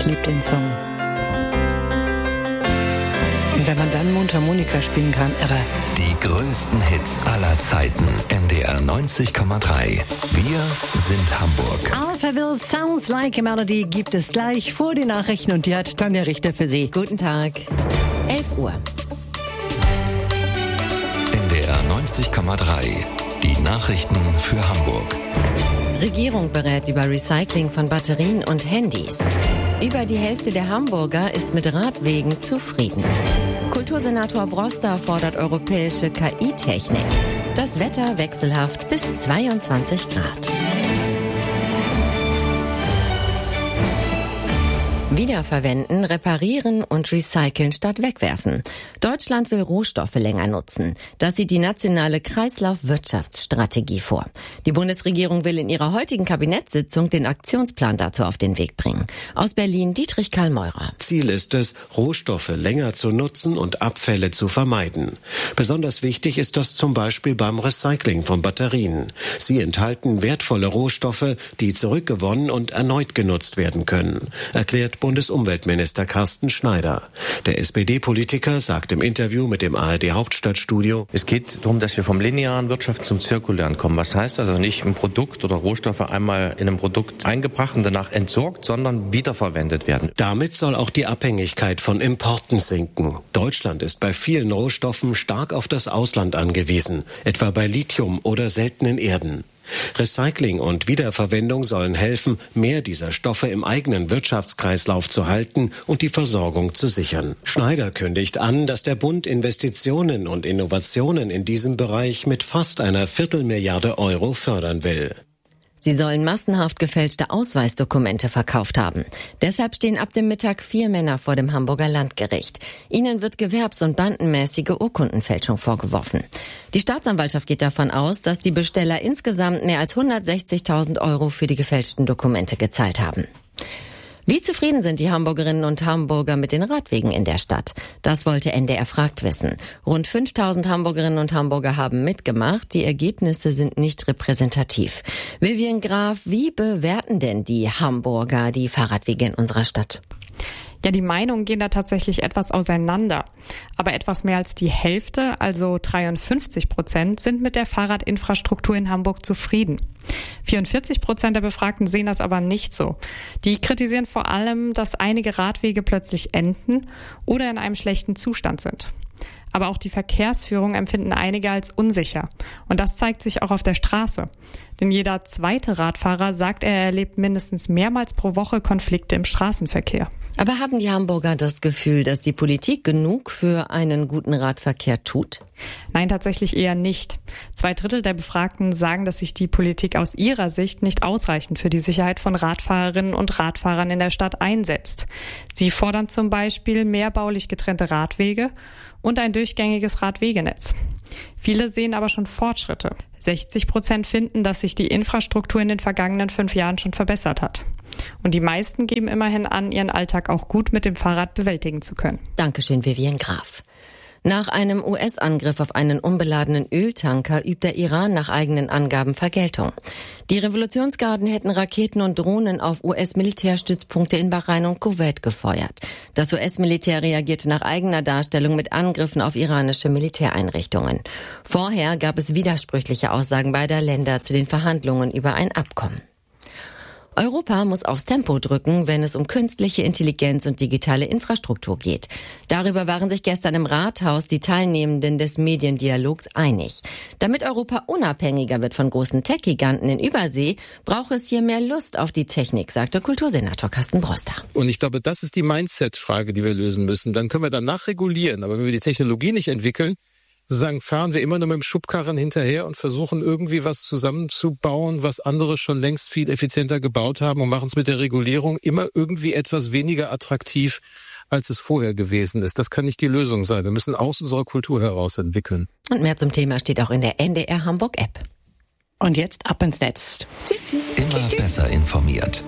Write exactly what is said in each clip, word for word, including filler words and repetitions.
Ich liebe den Song. Und wenn man dann Mundharmonika spielen kann, irre. Die größten Hits aller Zeiten. N D R neunzig Komma drei. Wir sind Hamburg. Alphaville Sounds Like a Melody gibt es gleich vor den Nachrichten und die hat Tanja Richter für Sie. Guten Tag. elf Uhr. N D R neunzig Komma drei. Die Nachrichten für Hamburg. Regierung berät über Recycling von Batterien und Handys. Über die Hälfte der Hamburger ist mit Radwegen zufrieden. Kultursenator Broster fordert europäische K I-Technik. Das Wetter wechselhaft bis zweiundzwanzig Grad. Wiederverwenden, reparieren und recyceln statt wegwerfen. Deutschland will Rohstoffe länger nutzen. Das sieht die nationale Kreislaufwirtschaftsstrategie vor. Die Bundesregierung will in ihrer heutigen Kabinettssitzung den Aktionsplan dazu auf den Weg bringen. Aus Berlin Dietrich Karl-Meurer. Ziel ist es, Rohstoffe länger zu nutzen und Abfälle zu vermeiden. Besonders wichtig ist das zum Beispiel beim Recycling von Batterien. Sie enthalten wertvolle Rohstoffe, die zurückgewonnen und erneut genutzt werden können, erklärt Bundesumweltminister Carsten Schneider. Der S P D-Politiker sagt im Interview mit dem A R D-Hauptstadtstudio: Es geht darum, dass wir vom linearen Wirtschaft zum zirkulären kommen. Was heißt also nicht ein Produkt oder Rohstoffe einmal in einem Produkt eingebracht und danach entsorgt, sondern wiederverwendet werden. Damit soll auch die Abhängigkeit von Importen sinken. Deutschland ist bei vielen Rohstoffen stark auf das Ausland angewiesen, etwa bei Lithium oder seltenen Erden. Recycling und Wiederverwendung sollen helfen, mehr dieser Stoffe im eigenen Wirtschaftskreislauf zu halten und die Versorgung zu sichern. Schneider kündigt an, dass der Bund Investitionen und Innovationen in diesem Bereich mit fast einer Viertelmilliarde Euro fördern will. Sie sollen massenhaft gefälschte Ausweisdokumente verkauft haben. Deshalb stehen ab dem Mittag vier Männer vor dem Hamburger Landgericht. Ihnen wird gewerbs- und bandenmäßige Urkundenfälschung vorgeworfen. Die Staatsanwaltschaft geht davon aus, dass die Besteller insgesamt mehr als hundertsechzigtausend Euro für die gefälschten Dokumente gezahlt haben. Wie zufrieden sind die Hamburgerinnen und Hamburger mit den Radwegen in der Stadt? Das wollte N D R fragt wissen. Rund fünftausend Hamburgerinnen und Hamburger haben mitgemacht. Die Ergebnisse sind nicht repräsentativ. Vivian Graf, wie bewerten denn die Hamburger die Fahrradwege in unserer Stadt? Ja, die Meinungen gehen da tatsächlich etwas auseinander. Aber etwas mehr als die Hälfte, also dreiundfünfzig Prozent, sind mit der Fahrradinfrastruktur in Hamburg zufrieden. vierundvierzig Prozent der Befragten sehen das aber nicht so. Die kritisieren vor allem, dass einige Radwege plötzlich enden oder in einem schlechten Zustand sind. Aber auch die Verkehrsführung empfinden einige als unsicher. Und das zeigt sich auch auf der Straße. Denn jeder zweite Radfahrer sagt, er erlebt mindestens mehrmals pro Woche Konflikte im Straßenverkehr. Aber haben die Hamburger das Gefühl, dass die Politik genug für einen guten Radverkehr tut? Nein, tatsächlich eher nicht. Zwei Drittel der Befragten sagen, dass sich die Politik aus ihrer Sicht nicht ausreichend für die Sicherheit von Radfahrerinnen und Radfahrern in der Stadt einsetzt. Sie fordern zum Beispiel mehr baulich getrennte Radwege und ein durchgängiges Radwegenetz. Viele sehen aber schon Fortschritte. sechzig Prozent finden, dass sich die Infrastruktur in den vergangenen fünf Jahren schon verbessert hat. Und die meisten geben immerhin an, ihren Alltag auch gut mit dem Fahrrad bewältigen zu können. Dankeschön, Vivian Graf. Nach einem U S-Angriff auf einen unbeladenen Öltanker übt der Iran nach eigenen Angaben Vergeltung. Die Revolutionsgarden hätten Raketen und Drohnen auf U S-Militärstützpunkte in Bahrain und Kuwait gefeuert. Das U S-Militär reagierte nach eigener Darstellung mit Angriffen auf iranische Militäreinrichtungen. Vorher gab es widersprüchliche Aussagen beider Länder zu den Verhandlungen über ein Abkommen. Europa muss aufs Tempo drücken, wenn es um künstliche Intelligenz und digitale Infrastruktur geht. Darüber waren sich gestern im Rathaus die Teilnehmenden des Mediendialogs einig. Damit Europa unabhängiger wird von großen Tech-Giganten in Übersee, braucht es hier mehr Lust auf die Technik, sagte Kultursenator Carsten Broster. Und ich glaube, das ist die Mindset-Frage, die wir lösen müssen. Dann können wir danach regulieren. Aber wenn wir die Technologie nicht entwickeln, sozusagen fahren wir immer nur mit dem Schubkarren hinterher und versuchen irgendwie was zusammenzubauen, was andere schon längst viel effizienter gebaut haben und machen es mit der Regulierung immer irgendwie etwas weniger attraktiv, als es vorher gewesen ist. Das kann nicht die Lösung sein. Wir müssen aus unserer Kultur heraus entwickeln. Und mehr zum Thema steht auch in der N D R Hamburg App. Und jetzt ab ins Netz. Tschüss, tschüss. Immer tschüss, tschüss. besser informiert.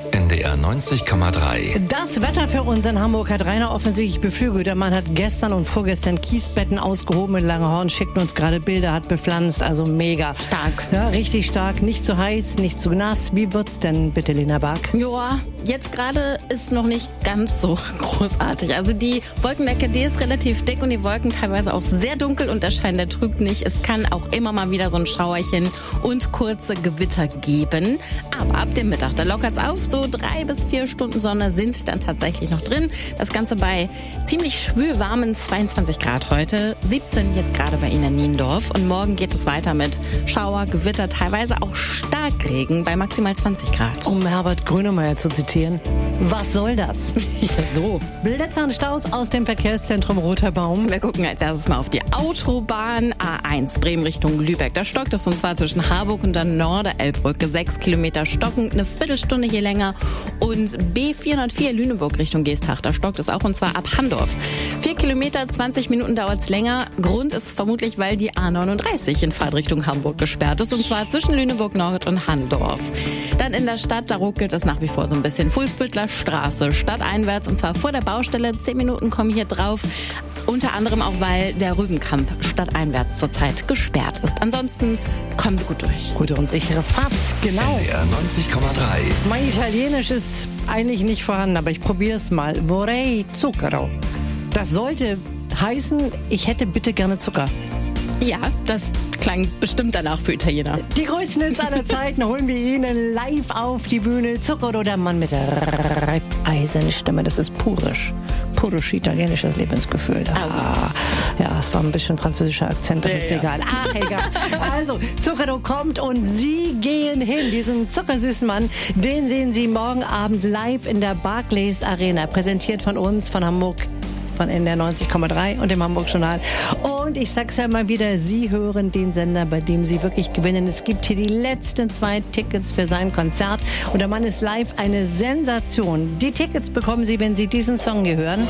N D R neunzig Komma drei. Das Wetter für uns in Hamburg hat Rainer offensichtlich beflügelt. Der Mann hat gestern und vorgestern Kiesbetten ausgehoben in Langehorn, schickt uns gerade Bilder, hat bepflanzt, also mega. Stark. Ja, richtig stark, nicht zu heiß, nicht zu nass. Wie wird's denn bitte, Lena Bark? Joa, jetzt gerade ist noch nicht ganz so großartig. Also die Wolkendecke, die ist relativ dick und die Wolken teilweise auch sehr dunkel und der Schein, der trügt nicht. Es kann auch immer mal wieder so ein Schauerchen und kurze Gewitter geben. Aber ab dem Mittag, da lockert's auf. So drei bis vier Stunden Sonne sind dann tatsächlich noch drin. Das Ganze bei ziemlich schwülwarmen zweiundzwanzig Grad heute. siebzehn jetzt gerade bei Ihnen in Niendorf. Und morgen geht es weiter mit Schauer, Gewitter, teilweise auch Starkregen bei maximal zwanzig Grad. Um Herbert Grönemeyer zu zitieren. Was soll das? Ja, so. Blitzer und Staus aus dem Verkehrszentrum Roter Baum. Wir gucken als erstes mal auf die Autobahn A eins Bremen Richtung Lübeck. Da stockt es und zwar zwischen Harburg und der Norderelbbrücke. Sechs Kilometer stockend, eine Viertelstunde hier länger. Und B vierhundertvier Lüneburg Richtung Geesthacht. Da stockt es auch und zwar ab Handorf. Vier Kilometer, zwanzig Minuten dauert es länger. Grund ist vermutlich, weil die A neununddreißig in Fahrtrichtung Hamburg gesperrt ist und zwar zwischen Lüneburg Nord und Handorf. Dann in der Stadt, da ruckelt es nach wie vor so ein bisschen. Fuhlsbüttler Straße, stadteinwärts und zwar vor der Baustelle. Zehn Minuten kommen hier drauf. Unter anderem auch, weil der Rübenkamp stadteinwärts zurzeit gesperrt ist. Ansonsten kommen Sie gut durch. Gute und sichere Fahrt, genau. N D R neunzig Komma drei. Mein Italienisch ist eigentlich nicht vorhanden, aber ich probiere es mal. Vorrei zucchero. Das sollte heißen, ich hätte bitte gerne Zucker. Ja, das klang bestimmt danach für Italiener. Die größten Hits aller Zeiten holen wir Ihnen live auf die Bühne. Zucchero, der Mann mit der Reibeisenstimme. Das ist purisch. Purisch italienisches Lebensgefühl. Ah, ja, es war ein bisschen französischer Akzent, das ist ja egal. Ach, egal. Also, Zucchero kommt und Sie gehen hin. Diesen zuckersüßen Mann, den sehen Sie morgen Abend live in der Barclays Arena. Präsentiert von uns, von Hamburg, von N D R neunzig Komma drei und dem Hamburg Journal. Und ich sag's ja mal wieder, Sie hören den Sender, bei dem Sie wirklich gewinnen. Es gibt hier die letzten zwei Tickets für sein Konzert und der Mann ist live eine Sensation. Die Tickets bekommen Sie, wenn Sie diesen Song hier hören.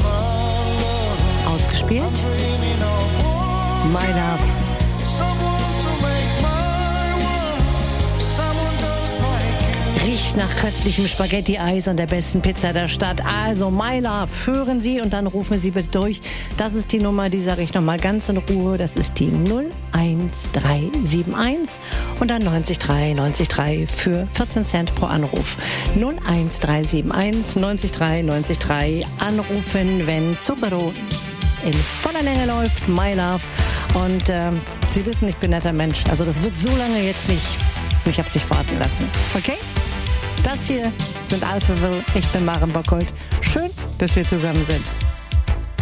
Ausgespielt. My Love. Riecht nach köstlichem Spaghetti-Eis und der besten Pizza der Stadt. Also My Love, hören Sie und dann rufen Sie bitte durch. Das ist die Nummer, die sage ich nochmal ganz in Ruhe. Das ist die null eins drei sieben eins und dann neunzig drei neunzig drei für vierzehn Cent pro Anruf. null eins drei sieben eins neunzig drei neunzig drei anrufen, wenn Zucchero in voller Länge läuft. My Love. Und äh, Sie wissen, ich bin ein netter Mensch. Also das wird so lange jetzt nicht, nicht auf sich warten lassen. Okay? Das hier sind Alphaville. Ich bin Maren Bockholt. Schön, dass wir zusammen sind.